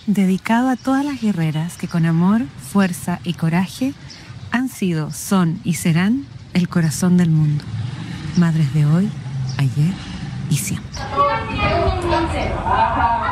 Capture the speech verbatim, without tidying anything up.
dedicado a todas las guerreras que con amor, fuerza y coraje han sido, son y serán el corazón del mundo. Madres de hoy, ayer y siempre.